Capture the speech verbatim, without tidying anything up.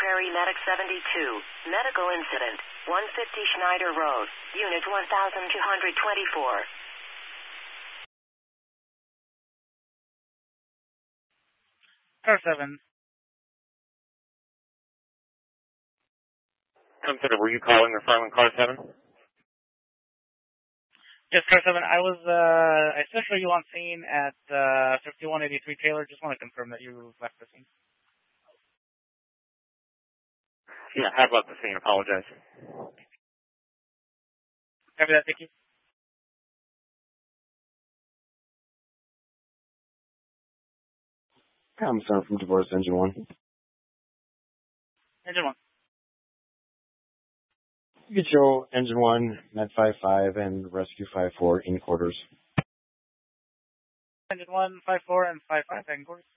Prairie Medic seventy-two. Medical incident. one fifty Schneider Road. Unit one thousand two hundred twenty-four. Car seven. Consider, were you calling or filing car seven? Yes, car seven. I was, uh, I saw you on scene at, uh, fifty-one eighty-three Taylor. Just want to confirm that you left the scene. Yeah, have left the scene. Apologize. Copy that, thank you. I'm sorry from Divorce Engine one. Engine one. You can show Engine one, Med five five, and Rescue five four in quarters. Engine one, five four, and five five in quarters.